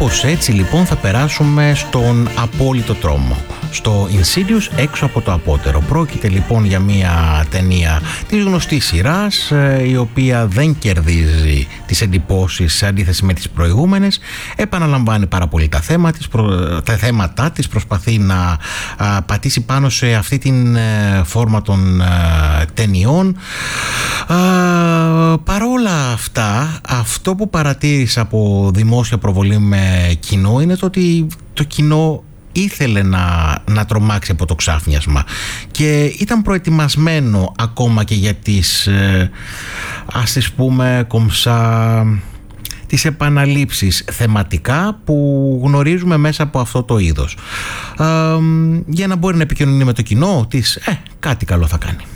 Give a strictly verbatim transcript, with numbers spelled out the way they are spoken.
Κάπως έτσι λοιπόν θα περάσουμε στον απόλυτο τρόμο, στο Insidious έξω από το απότερο. Πρόκειται λοιπόν για μια ταινία της γνωστής σειράς, η οποία δεν κερδίζει τις εντυπώσεις σε αντίθεση με τις προηγούμενες. Επαναλαμβάνει πάρα πολύ τα, θέμα της, τα θέματα της, προσπαθεί να α, πατήσει πάνω σε αυτή την ε, φόρμα των ε, ταινιών. Α, παρόλα αυτά, αυτό που παρατήρησα από δημόσια προβολή με κοινό είναι το ότι το κοινό ήθελε να, να τρομάξει από το ξάφνιασμα και ήταν προετοιμασμένο ακόμα και για τις ε, ας τις πούμε κομψά τις επαναλήψεις θεματικά που γνωρίζουμε μέσα από αυτό το είδος. Ε, για να μπορεί να επικοινωνεί με το κοινό της, ε, κάτι καλό θα κάνει.